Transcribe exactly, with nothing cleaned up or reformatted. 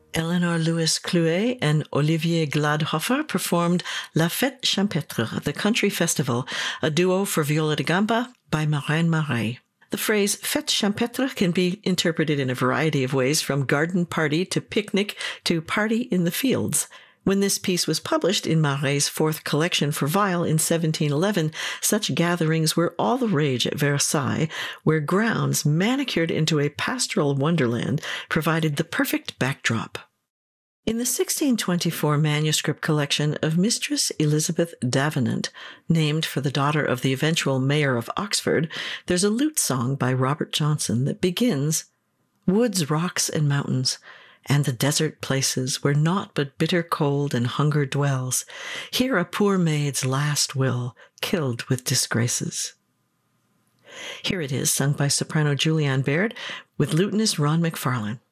Eleanor Lewis Clouet and Olivier Gladhofer performed La Fête Champêtre, the country festival, a duo for viola da gamba by Marraine Marais. The phrase fête champêtre can be interpreted in a variety of ways, from garden party to picnic to party in the fields. When this piece was published in Marais' fourth collection for viol in seventeen eleven, such gatherings were all the rage at Versailles, where grounds manicured into a pastoral wonderland provided the perfect backdrop. In the sixteen twenty-four manuscript collection of Mistress Elizabeth Davenant, named for the daughter of the eventual mayor of Oxford, there's a lute song by Robert Johnson that begins, "Woods, rocks, and mountains, and the desert places where naught but bitter cold and hunger dwells, here a poor maid's last will, killed with disgraces." Here it is, sung by soprano Julianne Baird with lutenist Ron McFarlane.